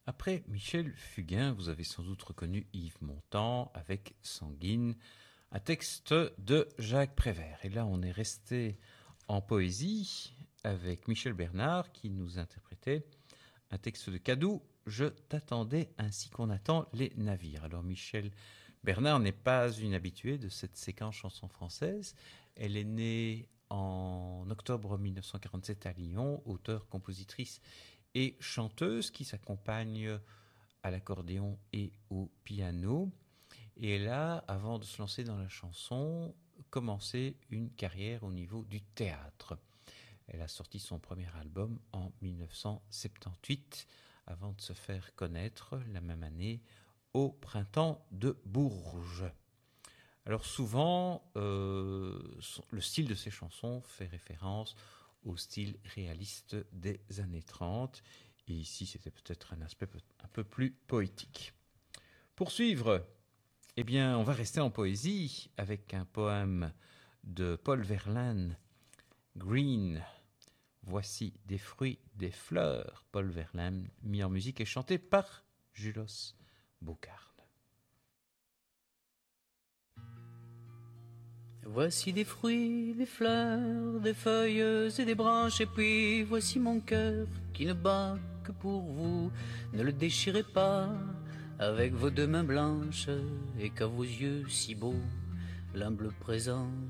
Après Michel Fugain, vous avez sans doute reconnu Yves Montand avec Sanguine, un texte de Jacques Prévert. Et là, on est resté en poésie avec Michel Bernard qui nous interprétait un texte de Cadou, Je t'attendais ainsi qu'on attend les navires. Alors Michel Bernard n'est pas une habituée de cette séquence chanson française. Elle est née en octobre 1947 à Lyon, auteure, compositrice et chanteuse qui s'accompagne à l'accordéon et au piano. Et elle a, avant de se lancer dans la chanson, commencé une carrière au niveau du théâtre. Elle a sorti son premier album en 1978 avant de se faire connaître la même année au Printemps de Bourges. Alors souvent, le style de ses chansons fait référence au style réaliste des années 30. Et ici, c'était peut-être un aspect un peu plus poétique. Pour suivre, eh bien, on va rester en poésie avec un poème de Paul Verlaine, Green. Voici des fruits, des fleurs. Paul Verlaine, mis en musique et chanté par Julos Bocarde. Voici des fruits, des fleurs, des feuilles et des branches, et puis voici mon cœur qui ne bat que pour vous. Ne le déchirez pas avec vos deux mains blanches, et qu'à vos yeux si beaux, l'humble présent